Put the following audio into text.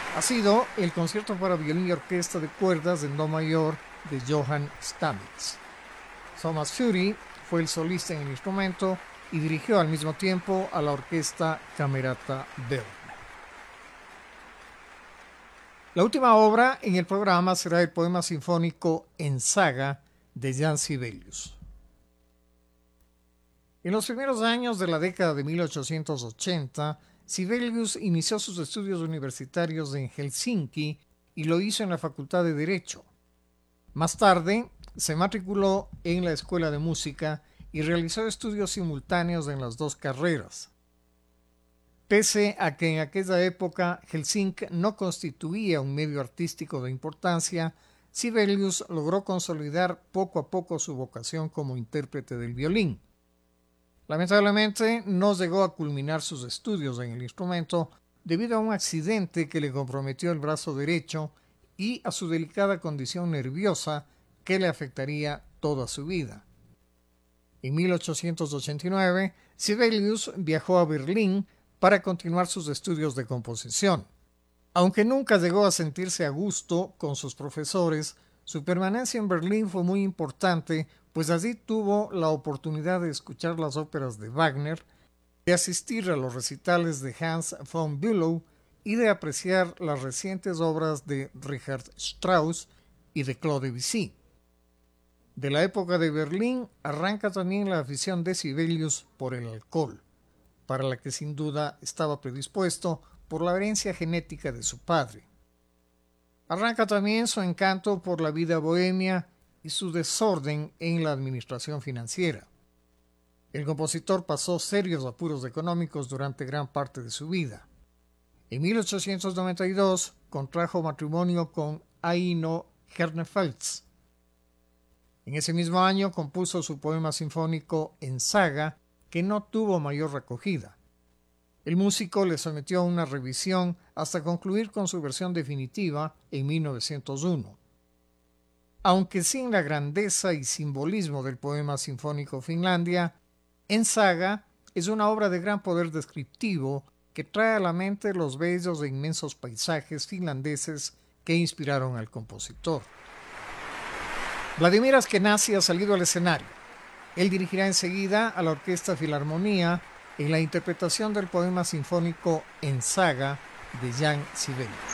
ha sido el concierto para violín y orquesta de cuerdas en do mayor de Johann Stamitz. Thomas Fury fue el solista en el instrumento y dirigió al mismo tiempo a la orquesta Camerata Berna. La última obra en el programa será el poema sinfónico En Saga de Jan Sibelius. En los primeros años de la década de 1880, Sibelius inició sus estudios universitarios en Helsinki y lo hizo en la Facultad de Derecho. Más tarde, se matriculó en la Escuela de Música y realizó estudios simultáneos en las dos carreras. Pese a que en aquella época Helsinki no constituía un medio artístico de importancia, Sibelius logró consolidar poco a poco su vocación como intérprete del violín. Lamentablemente no llegó a culminar sus estudios en el instrumento debido a un accidente que le comprometió el brazo derecho y a su delicada condición nerviosa que le afectaría toda su vida. En 1889, Sibelius viajó a Berlín para continuar sus estudios de composición. Aunque nunca llegó a sentirse a gusto con sus profesores, su permanencia en Berlín fue muy importante, pues allí tuvo la oportunidad de escuchar las óperas de Wagner, de asistir a los recitales de Hans von Bülow y de apreciar las recientes obras de Richard Strauss y de Claude Debussy. De la época de Berlín arranca también la afición de Sibelius por el alcohol, para la que sin duda estaba predispuesto por la herencia genética de su padre. Arranca también su encanto por la vida bohemia y su desorden en la administración financiera. El compositor pasó serios apuros económicos durante gran parte de su vida. En 1892 contrajo matrimonio con Aino Hernefels. En ese mismo año compuso su poema sinfónico En Saga, que no tuvo mayor recogida. El músico le sometió a una revisión hasta concluir con su versión definitiva en 1901. Aunque sin la grandeza y simbolismo del poema sinfónico Finlandia, En Saga es una obra de gran poder descriptivo que trae a la mente los bellos e inmensos paisajes finlandeses que inspiraron al compositor. Vladimir Ashkenazy ha salido al escenario. Él dirigirá enseguida a la Orquesta Filarmonía en la interpretación del poema sinfónico En Saga de Jan Sibelius.